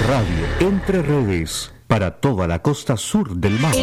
Radio Entre Redes para toda la costa sur del mar.